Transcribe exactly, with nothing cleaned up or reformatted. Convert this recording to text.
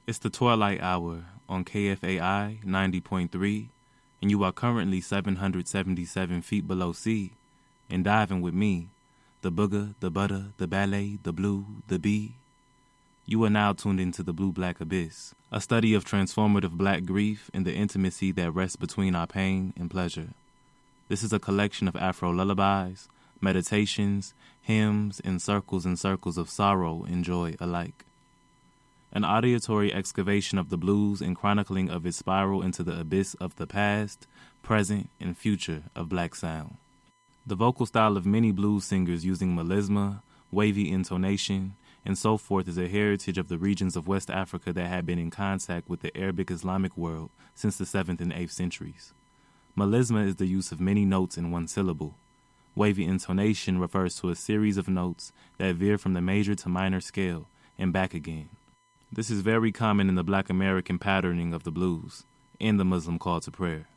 It's the twilight hour on K F A I ninety point three, and you are currently seven hundred seventy-seven feet below sea, and diving with me, the booger, the butter, the ballet, the blue, the bee. You are now tuned into the Blue Black Abyss, a study of transformative black grief and the intimacy that rests between our pain and pleasure. This is a collection of Afro lullabies, meditations, hymns, and circles and circles of sorrow and joy alike. An auditory excavation of the blues and chronicling of its spiral into the abyss of the past, present, and future of black sound. The vocal style of many blues singers using melisma, wavy intonation, and so forth is a heritage of the regions of West Africa that had been in contact with the Arabic Islamic world since the seventh and eighth centuries. Melisma is the use of many notes in one syllable. Wavy intonation refers to a series of notes that veer from the major to minor scale and back again. This is very common in the Black American patterning of the blues and the Muslim call to prayer.